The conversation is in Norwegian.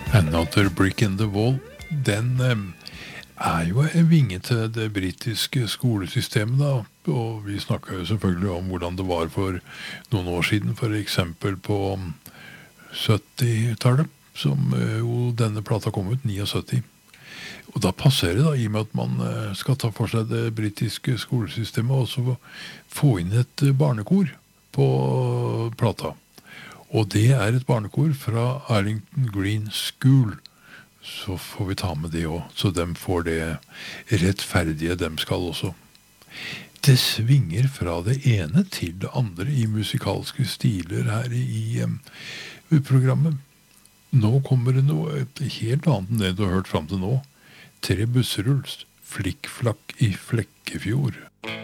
Another Brick in the Wall, den er jo en vinge til det britiske skolesystemet da, og vi snakket jo selvfølgelig om hvordan det var for noen år siden, for eksempel på 70-tallet, som jo denne plata kom ut, 79. Og da passer det da, i og med at man skal ta for seg det britiske skolesystemet, og også få inn et barnekor på plata. Og det er et barnekor fra Arlington Green School. Så får vi ta med det også, så de får det rettferdige de skal også. Det svinger fra det ene til det andre i musikalske stiler her i programmet. Nå kommer det noe helt annet enn det du har hørt frem til nå. 3 busserulls, flikkflakk i Flekkefjord.